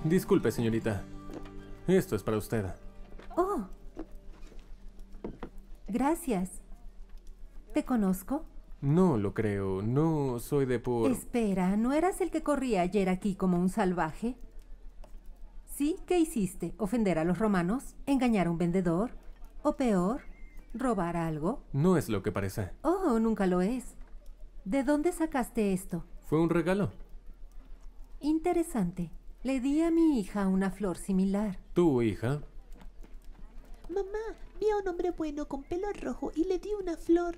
Disculpe, señorita. Esto es para usted. Oh. Gracias. ¿Te conozco? No lo creo. No soy de por... Espera, ¿no eras el que corría ayer aquí como un salvaje? ¿Sí? ¿Qué hiciste? ¿Ofender a los romanos? ¿Engañar a un vendedor? ¿O peor, robar algo? No es lo que parece. Oh, nunca lo es. ¿De dónde sacaste esto? Fue un regalo. Interesante. Le di a mi hija una flor similar. ¿Tu hija? Mamá, vi a un hombre bueno con pelo rojo y le di una flor.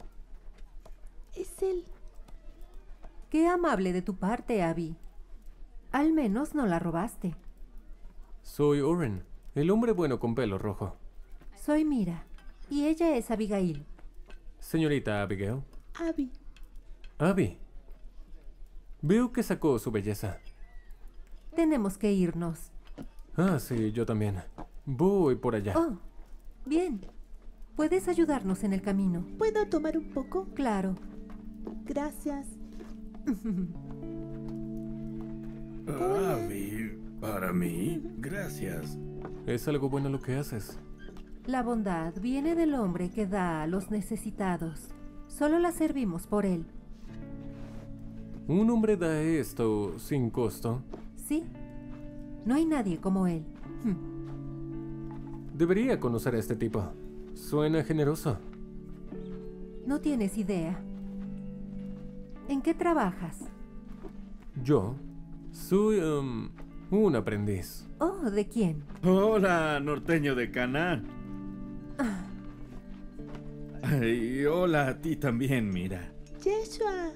Es él. Qué amable de tu parte, Abby. Al menos no la robaste. Soy Oren, el hombre bueno con pelo rojo. Soy Mira, y ella es Abigail. Señorita Abigail. Abby. Abby. Veo que sacó su belleza. Tenemos que irnos. Ah, sí, yo también. Voy por allá. Oh, bien. ¿Puedes ayudarnos en el camino? ¿Puedo tomar un poco? Claro. Gracias. Abby, ¿para mí? Gracias. Es algo bueno lo que haces. La bondad viene del hombre que da a los necesitados. Solo la servimos por él. Un hombre da esto sin costo. Sí. No hay nadie como él. Debería conocer a este tipo. Suena generoso. No tienes idea. ¿En qué trabajas? Yo soy un aprendiz. Oh, ¿de quién? Hola, norteño de Canaán. Ay, hola a ti también, mira. Yeshua.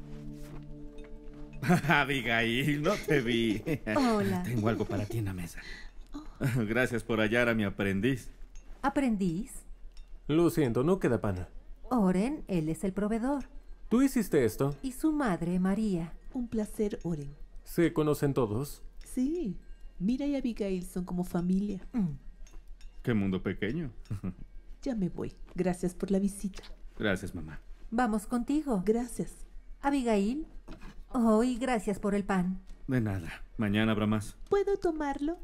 Abigail, no te vi. Hola. Tengo algo para ti en la mesa. Gracias por hallar a mi aprendiz. ¿Aprendiz? Lo siento, no queda pan. Oren, él es el proveedor. ¿Tú hiciste esto? Y su madre, María. Un placer, Oren. ¿Se conocen todos? Sí. Mira y Abigail son como familia. Qué mundo pequeño. Ya me voy. Gracias por la visita. Gracias, mamá. Vamos contigo. Gracias. Abigail. Oh, y gracias por el pan. De nada. Mañana habrá más. ¿Puedo tomarlo?